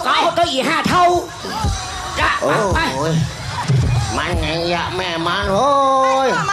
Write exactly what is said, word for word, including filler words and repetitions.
สาวตัวอีห้าเท่าจ้ะไปมันไงยะแม่มันโอ้ย